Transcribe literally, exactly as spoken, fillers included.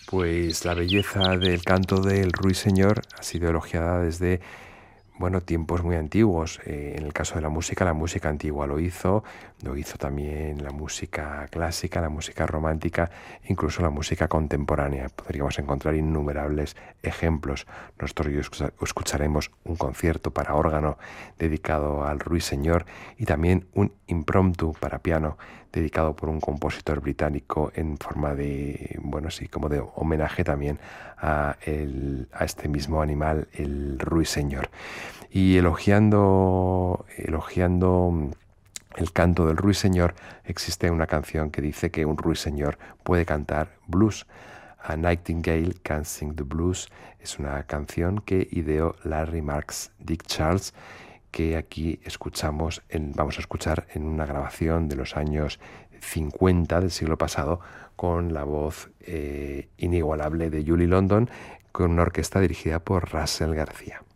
Pues la belleza del canto del ruiseñor ha sido elogiada desde, bueno, tiempos muy antiguos. Eh, en el caso de la música, la música antigua lo hizo, lo hizo también la música clásica, la música romántica, incluso la música contemporánea. Podríamos encontrar innumerables ejemplos. Nosotros hoy escucha- escucharemos un concierto para órgano dedicado al ruiseñor y también un impromptu para piano dedicado por un compositor británico en forma de, bueno, sí, como de homenaje también a, el, a este mismo animal, el ruiseñor. Y elogiando, elogiando el canto del ruiseñor, existe una canción que dice que un ruiseñor puede cantar blues. A Nightingale Can Sing the Blues es una canción que ideó Larry Marks Dick Charles, que aquí escuchamos, en, vamos a escuchar en una grabación de los años cincuenta del siglo pasado con la voz eh, inigualable de Julie London, con una orquesta dirigida por Russell García.